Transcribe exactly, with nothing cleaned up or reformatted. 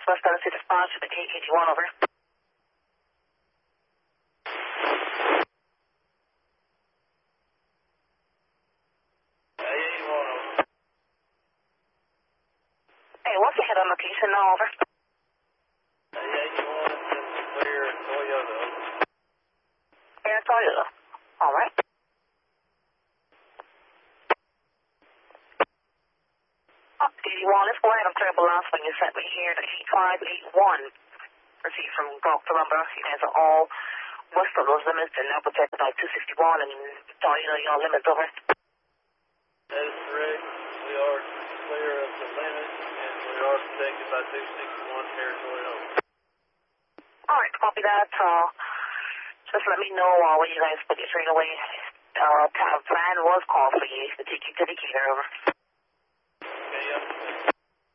West Dallas City response to the A eighty-one, over. A eighty-one, over. Hey, what's your head on location now, over? A eighty-one is clear Toyota, over. Yeah, Toyota. All right. Oh, eighty-one, let's go ahead. I'm terrible last when you sent me here to eight five eight one. Received from Gulf to Lumber. You guys are all west of those limits and now protected by two sixty-one and Toyota, your limits, over. That is correct. We are clear of the limit, and we are protected by two sixty-one territory, over. All right, copy that. Uh, just let me know uh, when you guys put your train away. Uh, kind of plan was called for you to take you to the Decatur, over.